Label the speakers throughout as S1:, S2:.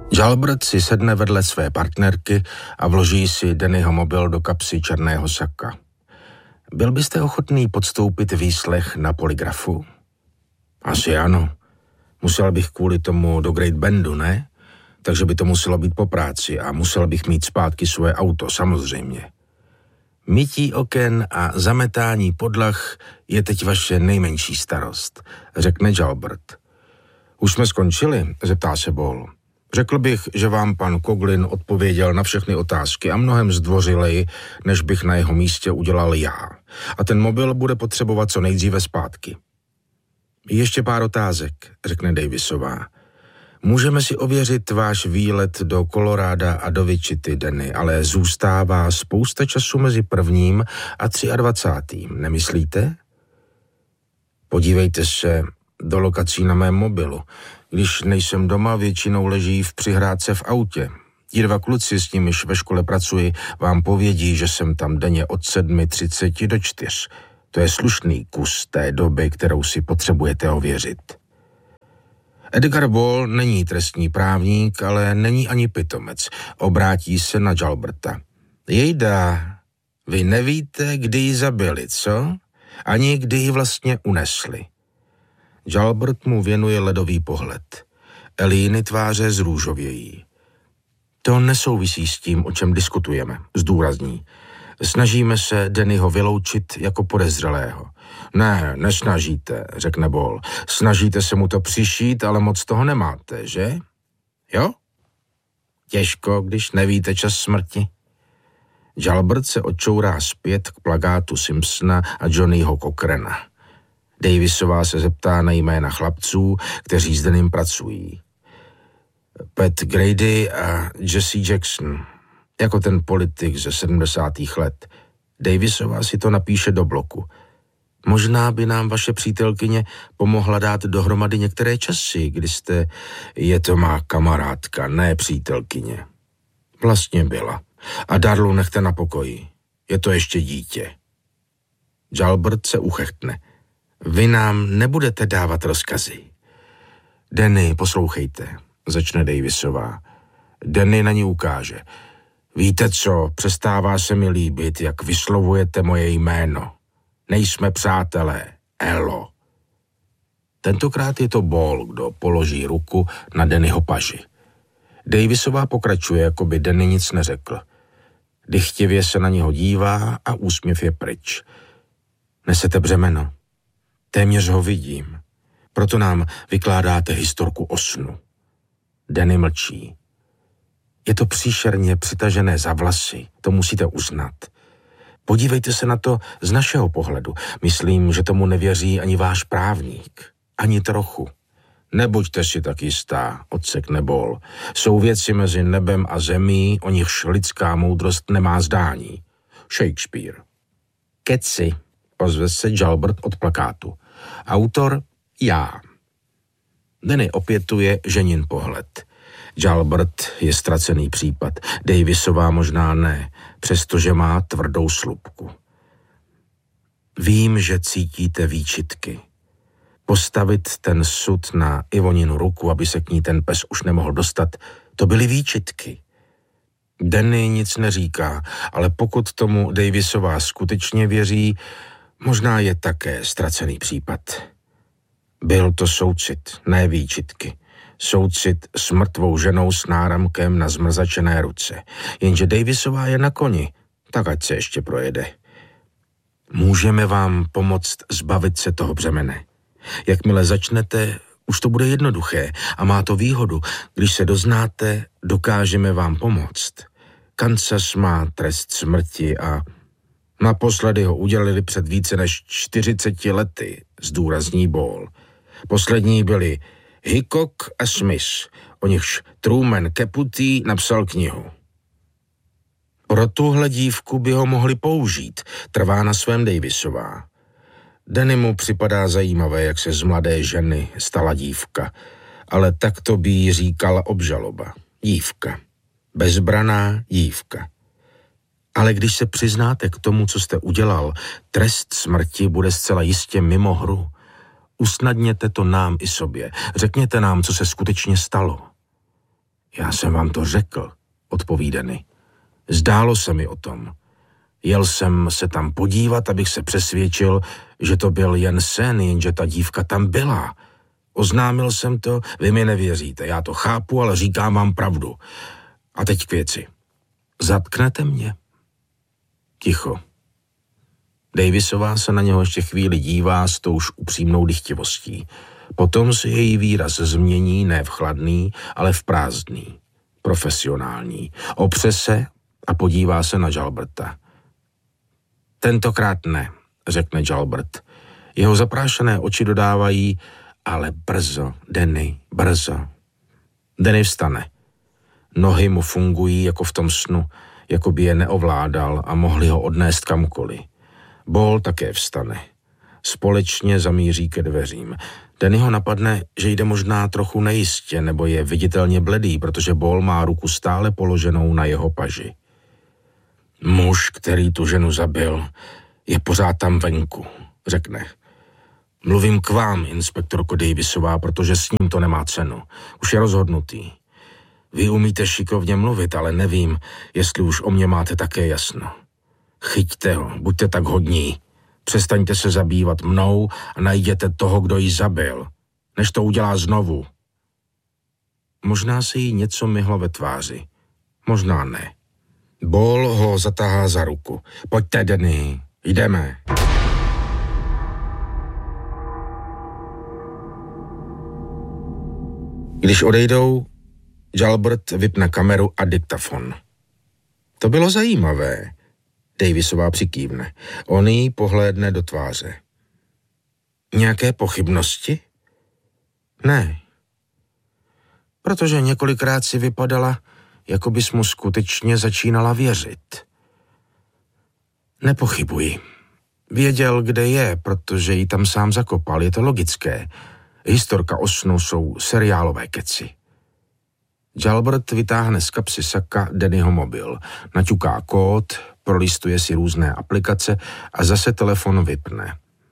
S1: Jalbert si sedne vedle své partnerky a vloží si Dannyho mobil do kapsy černého saka. Byl byste ochotný podstoupit výslech na polygrafu? Asi ano. Musel bych kvůli tomu do Great Bendu, ne? Takže by to muselo být po práci a musel bych mít zpátky svoje auto, samozřejmě. Mytí oken a zametání podlah je teď vaše nejmenší starost, řekne Jalbert. Už jsme skončili, zeptá se Ball. Řekl bych, že vám pan Coughlin odpověděl na všechny otázky a mnohem zdvořileji, než bych na jeho místě udělal já. A ten mobil bude potřebovat co nejdříve zpátky. Ještě pár otázek, řekne Davisová. Můžeme si ověřit váš výlet do Koloráda a do Wichity, Danny, ale zůstává spousta času mezi 1. a 23. Nemyslíte? Podívejte se do lokací na mém mobilu. Když nejsem doma, většinou leží v přihrádce v autě. Ti 2 kluci, s nimiž ve škole pracuji, vám povědí, že jsem tam denně od 7:30 do 4. To je slušný kus té doby, kterou si potřebujete ověřit. Edgar Ball není trestní právník, ale není ani pitomec. Obrátí se na Jalberta. Jejda, vy nevíte, kdy ji zabili, co? Ani kdy ji vlastně unesli. Jalbert mu věnuje ledový pohled. Elíny tváře zrůžovějí. To nesouvisí s tím, o čem diskutujeme, zdůrazní. Snažíme se Dannyho vyloučit jako podezřelého. Ne, nesnažíte, řekne Ball. Snažíte se mu to přišít, ale moc toho nemáte, že? Jo? Těžko, když nevíte čas smrti. Jalbert se odčourá zpět k plakátu Simpsona a Johnnyho Cochrana. Davisová se zeptá na jména chlapců, kteří s Dannym pracují. Pat Grady a Jesse Jackson, jako ten politik ze 70. let. Davisová si to napíše do bloku. Možná by nám vaše přítelkyně pomohla dát dohromady některé časy, kdy jste... Je to má kamarádka, ne přítelkyně. Vlastně byla. A Darlu nechte na pokoji. Je to ještě dítě. Jalbert se uchechtne. Vy nám nebudete dávat rozkazy. Danny, poslouchejte, začne Davisová. Danny na ní ukáže. Víte co, přestává se mi líbit, jak vyslovujete moje jméno. Nejsme přátelé, Elo. Tentokrát je to Ball, kdo položí ruku na Dannyho paži. Davisová pokračuje, jako by Danny nic neřekl. Dychtivě se na něho dívá a úsměv je pryč. Nesete břemeno. Téměř ho vidím. Proto nám vykládáte historku o snu. Danny mlčí. Je to příšerně přitažené za vlasy, to musíte uznat. Podívejte se na to z našeho pohledu. Myslím, že tomu nevěří ani váš právník. Ani trochu. Nebuďte si tak jistá, odsekne Ball. Jsou věci mezi nebem a zemí, o nichž lidská moudrost nemá zdání. Shakespeare. Keci, ozve se Jalbert od plakátu. Autor já. Danny opětuje ženin pohled. Jalbert je ztracený případ, Davisová možná ne, přestože má tvrdou slupku. Vím, že cítíte výčitky. Postavit ten sud na Ivoninu ruku, aby se k ní ten pes už nemohl dostat, to byly výčitky. Danny nic neříká, ale pokud tomu Davisová skutečně věří, možná je také ztracený případ. Byl to soucit, ne výčitky. Soucit s mrtvou ženou s náramkem na zmrzačené ruce. Jenže Davisová je na koni, tak ať se ještě projede. Můžeme vám pomoct zbavit se toho břemene. Jakmile začnete, už to bude jednoduché a má to výhodu. Když se doznáte, dokážeme vám pomoct. Kansas má trest smrti a naposledy ho udělili před více než 40 lety, zdůrazní Ball. Poslední byli Hickok a Smith, o nichž Truman Capote napsal knihu. Pro tuhle dívku by ho mohli použít, trvá na svém Davisová. Danny mu připadá zajímavé, jak se z mladé ženy stala dívka, ale takto by jí říkala obžaloba. Dívka. Bezbraná dívka. Ale když se přiznáte k tomu, co jste udělal, trest smrti bude zcela jistě mimo hru. Usnadněte to nám i sobě. Řekněte nám, co se skutečně stalo. Já jsem vám to řekl, odpoví Danny. Zdálo se mi o tom. Jel jsem se tam podívat, abych se přesvědčil, že to byl jen sen, jenže ta dívka tam byla. Oznámil jsem to, vy mi nevěříte, já to chápu, ale říkám vám pravdu. A teď k věci. Zatknete mě? Ticho. Davisová se na něho ještě chvíli dívá s tou už upřímnou dychtivostí. Potom si její výraz změní ne v chladný, ale v prázdný. Profesionální. Opře se a podívá se na Jalberta. Tentokrát ne, řekne Jalbert. Jeho zaprášené oči dodávají, ale brzo, Danny, brzo. Danny vstane. Nohy mu fungují jako v tom snu, jako by je neovládal a mohli ho odnést kamkoliv. Ball také vstane. Společně zamíří ke dveřím. Danny ho napadne, že jde možná trochu nejistě, nebo je viditelně bledý, protože Ball má ruku stále položenou na jeho paži. Muž, který tu ženu zabil, je pořád tam venku, řekne. Mluvím k vám, inspektorko Davisová, protože s ním to nemá cenu. Už je rozhodnutý. Vy umíte šikovně mluvit, ale nevím, jestli už o mě máte také jasno. Chyťte ho, buďte tak hodní. Přestaňte se zabývat mnou a najděte toho, kdo ji zabil, než to udělá znovu. Možná se jí něco myhlo ve tváři. Možná ne. Ball ho zatáhá za ruku. Pojďte, Danny, jdeme. Když odejdou, Jalbert vypne kameru a diktafon. To bylo zajímavé. Davisová přikývne. On jí pohlédne do tváře. Nějaké pochybnosti? Ne. Protože několikrát si vypadala, jako bys mu skutečně začínala věřit. Nepochybuji. Věděl, kde je, protože ji tam sám zakopal, je to logické. Historka o snu jsou seriálové keci. Jalbert vytáhne z kapsy saka Dannyho mobil, naťuká kód, prolistuje si různé aplikace a zase telefon vypne.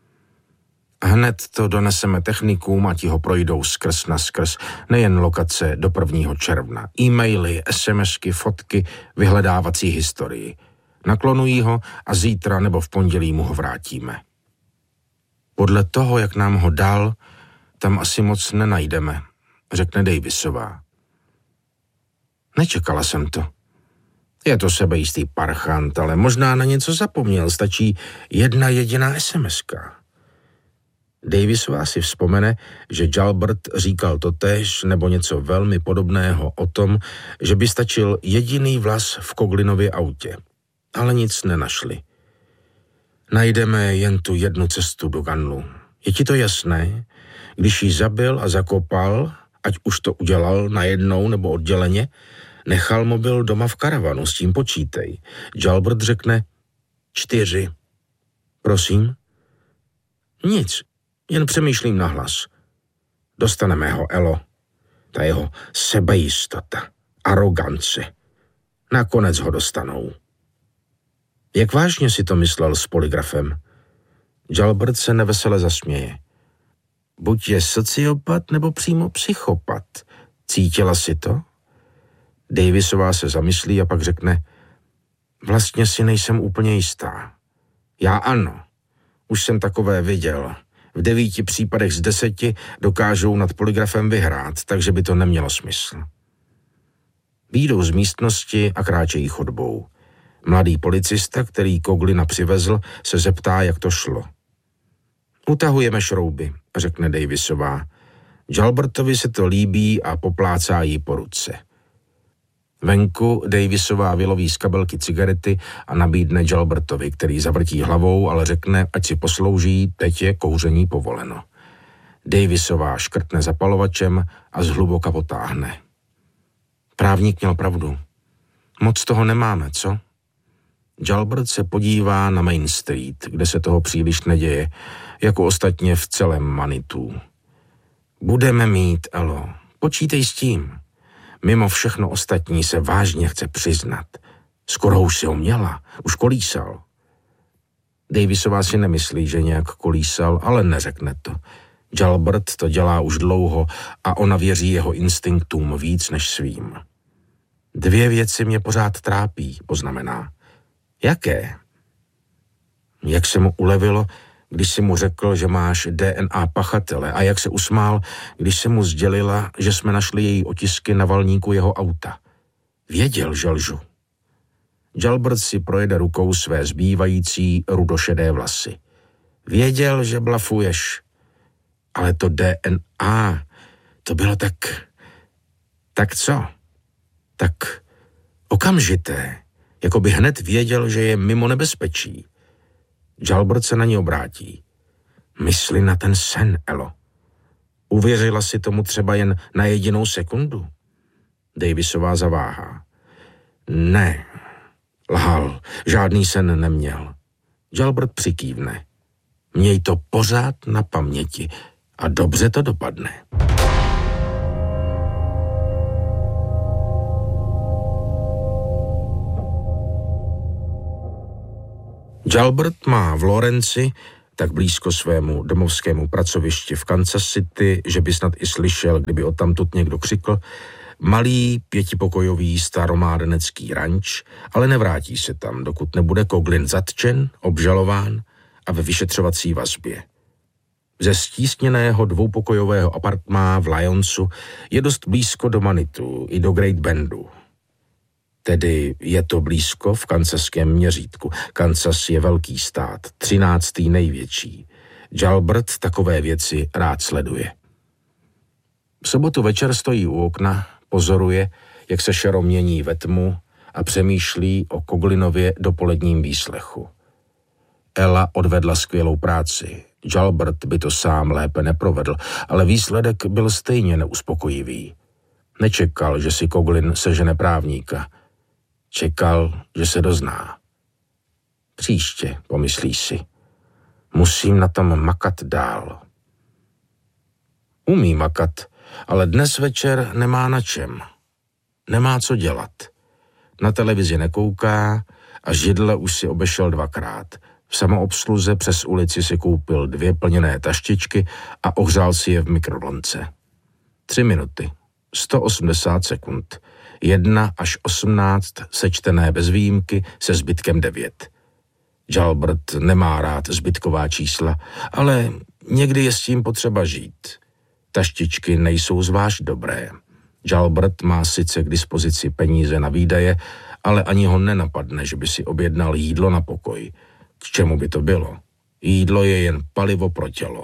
S1: Hned to doneseme technikům a ti ho projdou skrz na skrz, nejen lokace do 1. června. E-maily, SMSky, fotky, vyhledávací historii. Naklonují ho a zítra nebo v pondělí mu ho vrátíme. Podle toho, jak nám ho dal, tam asi moc nenajdeme, řekne Davisová. Nečekala jsem to. Je to sebejistý parchant, ale možná na něco zapomněl, stačí jedna jediná SMSka. Davisová si vzpomene, že Jalbert říkal totéž nebo něco velmi podobného o tom, že by stačil jediný vlas v Coglinově autě. Ale nic nenašli. Najdeme jen tu jednu cestu do Gunnu. Je ti to jasné? Když ji zabil a zakopal, ať už to udělal najednou nebo odděleně, nechal mobil doma v karavanu, s tím počítej. Jalbert řekne 4. Prosím? Nic, jen přemýšlím nahlas. Dostaneme ho, Elo. Ta jeho sebejistota, arogance. Nakonec ho dostanou. Jak vážně si to myslel s polygrafem? Jalbert se nevesele zasměje. Buď je sociopat, nebo přímo psychopat. Cítila si to? Davisová se zamyslí a pak řekne, vlastně si nejsem úplně jistá. Já ano, už jsem takové viděl. V 9 případech z 10 dokážou nad polygrafem vyhrát, takže by to nemělo smysl. Výjdou z místnosti a kráčejí chodbou. Mladý policista, který Coglina přivezl, se zeptá, jak to šlo. Utahujeme šrouby, řekne Davisová. Jalbertovi se to líbí a poplácá jí po ruce. Venku Davisová vyloví z kabelky cigarety a nabídne Jalbertovi, který zavrtí hlavou, ale řekne, ať si poslouží, teď je kouření povoleno. Davisová škrtne zapalovačem a zhluboka potáhne. Právník měl pravdu. Moc toho nemáme, co? Jalbert se podívá na Main Street, kde se toho příliš neděje, jako ostatně v celém Manitou. Budeme mít, Elo, počítej s tím. Mimo všechno ostatní se vážně chce přiznat. Skoro už si ho měla, už kolísal. Davisová si nemyslí, že nějak kolísal, ale neřekne to. Jalbert to dělá už dlouho a ona věří jeho instinktům víc než svým. 2 věci mě pořád trápí, poznamená. Jaké? Jak se mu ulevilo, když si mu řekl, že máš DNA pachatele, a jak se usmál, když se mu sdělila, že jsme našli její otisky na valníku jeho auta. Věděl, že lžu. Jalbert si projede rukou své zbývající rudošedé vlasy. Věděl, že blafuješ. Ale to DNA, to bylo tak... Tak co? Tak okamžité, jako by hned věděl, že je mimo nebezpečí. Jalbert se na ní obrátí. Mysli na ten sen, Elo. Uvěřila si tomu třeba jen na jedinou sekundu? Davisová zaváhá. Ne, lhal, žádný sen neměl. Jalbert přikývne. Měj to pořád na paměti a dobře to dopadne. Jalbert má v Lawrenci, tak blízko svému domovskému pracovišti v Kansas City, že by snad i slyšel, kdyby odtamtud někdo křikl, malý 5pokojový staromádenecký ranč, ale nevrátí se tam, dokud nebude Coughlin zatčen, obžalován a ve vyšetřovací vazbě. Ze stísněného 2pokojového apartmá v Lyonsu je dost blízko do Manitu i do Great Bendu. Tedy je to blízko v kansaském měřítku. Kansas je velký stát, 13. největší. Jalbert takové věci rád sleduje. V sobotu večer stojí u okna, pozoruje, jak se šero mění ve tmu a přemýšlí o Coughlinově dopoledním výslechu. Ella odvedla skvělou práci. Jalbert by to sám lépe neprovedl, ale výsledek byl stejně neuspokojivý. Nečekal, že si Coughlin sežene právníka. Čekal, že se dozná. Příště, pomyslí si. Musím na tom makat dál. Umí makat, ale dnes večer nemá na čem. Nemá co dělat. Na televizi nekouká a židle už si obešel 2krát. V samoobsluze přes ulici si koupil 2 plněné taštičky a ohřál si je v mikrovlnce. 3 minuty, 180 sekund. 1 až 18 sečtené bez výjimky se zbytkem 9. Jalbert nemá rád zbytková čísla, ale někdy je s tím potřeba žít. Taštičky nejsou zvlášť dobré. Jalbert má sice k dispozici peníze na výdaje, ale ani ho nenapadne, že by si objednal jídlo na pokoj. K čemu by to bylo? Jídlo je jen palivo pro tělo.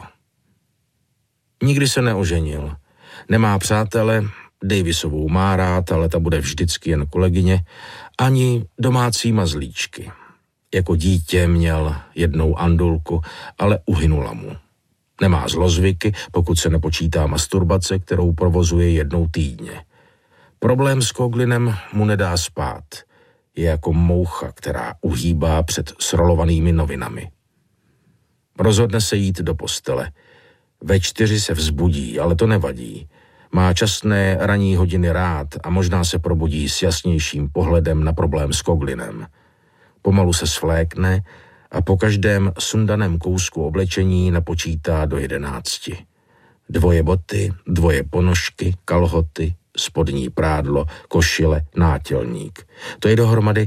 S1: Nikdy se neoženil. Nemá přátele, Davisovou má rád, ale ta bude vždycky jen kolegyně, ani domácí mazlíčky. Jako dítě měl jednou andulku, ale uhynula mu. Nemá zlozvyky, pokud se nepočítá masturbace, kterou provozuje jednou týdně. Problém s Coughlinem mu nedá spát. Je jako moucha, která uhýbá před srolovanými novinami. Rozhodne se jít do postele. Ve 4 se vzbudí, ale to nevadí. Má časné ranní hodiny rád a možná se probudí s jasnějším pohledem na problém s Coughlinem. Pomalu se svlékne a po každém sundaném kousku oblečení napočítá do 11. 2 boty, 2 ponožky, kalhoty, spodní prádlo, košile, nátělník. To je dohromady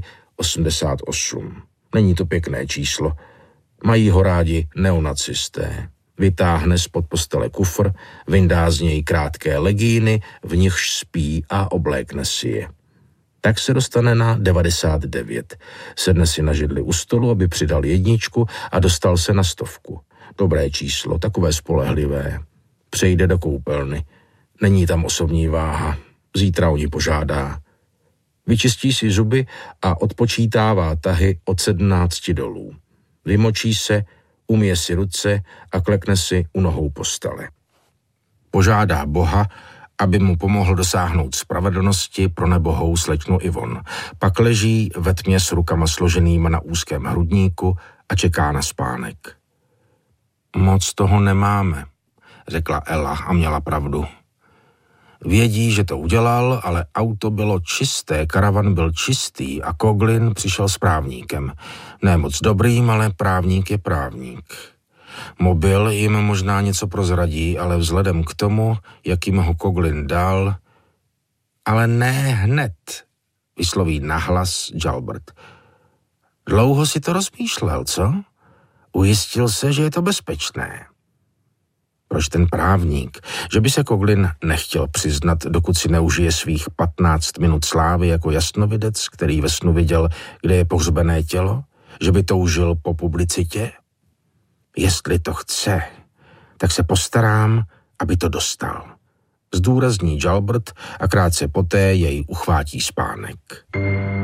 S1: 88. Není to pěkné číslo. Mají ho rádi neonacisté. Vytáhne spod postele kufr, vyndá z něj krátké legíny, v nichž spí a oblékne si je. Tak se dostane na 99. Sedne si na židli u stolu, aby přidal 1 a dostal se na 100. Dobré číslo, takové spolehlivé. Přejde do koupelny. Není tam osobní váha. Zítra o ní požádá. Vyčistí si zuby a odpočítává tahy od 17 dolů. Vymočí se, umije si ruce a klekne si u nohou postele. Požádá Boha, aby mu pomohl dosáhnout spravedlnosti pro nebohou slečnu Yvonne. Pak leží ve tmě s rukama složenýma na úzkém hrudníku a čeká na spánek. Moc toho nemáme, řekla Ella a měla pravdu. Vědí, že to udělal, ale auto bylo čisté, karavan byl čistý a Coughlin přišel s právníkem. Ne moc dobrým, ale právník je právník. Mobil jim možná něco prozradí, ale vzhledem k tomu, jak jim ho Coughlin dal, ale ne hned, vysloví nahlas Jalbert. Dlouho si to rozmýšlel, co? Ujistil se, že je to bezpečné. Proč ten právník? Že by se Coughlin nechtěl přiznat, dokud si neužije svých 15 minut slávy jako jasnovidec, který ve snu viděl, kde je pohřbené tělo? Že by toužil po publicitě? Jestli to chce, tak se postarám, aby to dostal. Zdůrazní Jalbert a krátce poté jej uchvátí spánek.